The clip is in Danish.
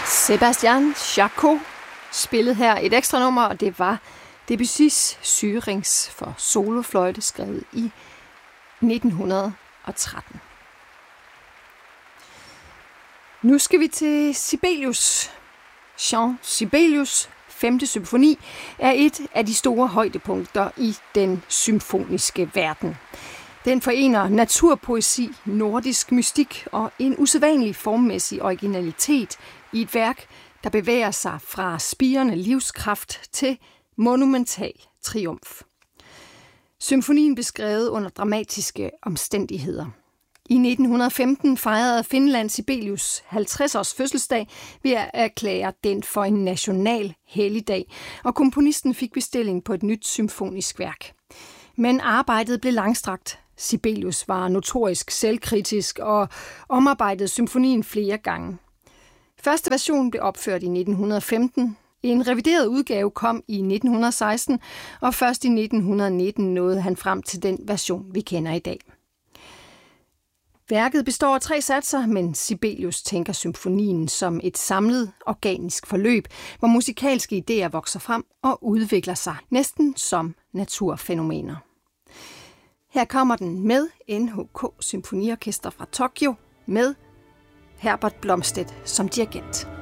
Sebastian Charcot spillede her et ekstra nummer, og det var Debussys Syrinx for solofløjte, skrevet i 1913. Nu skal vi til Sibelius. Jean Sibelius' 5. symfoni er et af de store højdepunkter i den symfoniske verden. Den forener naturpoesi, nordisk mystik og en usædvanlig formmæssig originalitet i et værk, der bevæger sig fra spirende livskraft til monumental triumf. Symfonien blev skrevet under dramatiske omstændigheder. I 1915 fejrede Finland Sibelius 50-års fødselsdag ved at erklære den for en national helligdag, og komponisten fik bestilling på et nyt symfonisk værk. Men arbejdet blev langstrakt. Sibelius var notorisk selvkritisk og omarbejdede symfonien flere gange. Første version blev opført i 1915. En revideret udgave kom i 1916, og først i 1919 nåede han frem til den version, vi kender i dag. Værket består af 3 satser, men Sibelius tænker symfonien som et samlet, organisk forløb, hvor musikalske idéer vokser frem og udvikler sig, næsten som naturfænomener. Her kommer den med NHK Symfoniorkester fra Tokyo med Herbert Blomstedt som dirigent.